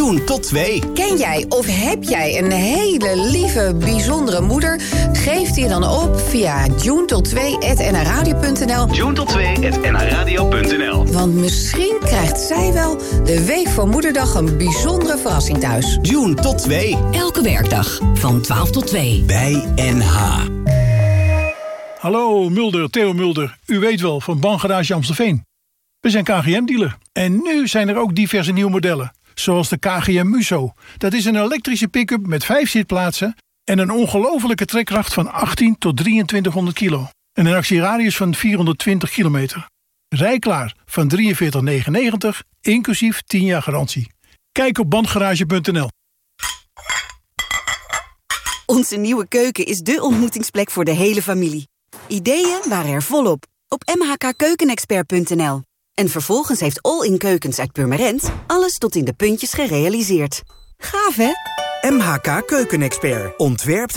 June tot 2. Ken jij of heb jij een hele lieve, bijzondere moeder? Geef die dan op via junetot2@nradio.nl. junetot2@nradio.nl. Want misschien krijgt zij wel de week voor Moederdag een bijzondere verrassing thuis. June tot 2. Elke werkdag van 12 tot 2. Bij NH. Hallo Mulder, Theo Mulder. U weet wel, van Bangarage Amstelveen. We zijn KGM-dealer. En nu zijn er ook diverse nieuwe modellen. Zoals de KGM Muso. Dat is een elektrische pick-up met 5 zitplaatsen en een ongelofelijke trekkracht van 18 tot 2300 kilo. En een actieradius van 420 kilometer. Rijklaar van 43,99, inclusief 10 jaar garantie. Kijk op bandgarage.nl. Onze nieuwe keuken is dé ontmoetingsplek voor de hele familie. Ideeën waren er volop op mhkkeukenexpert.nl. En vervolgens heeft All-in Keukens uit Purmerend alles tot in de puntjes gerealiseerd. Gaaf, hè? MHK Keukenexpert ontwerpt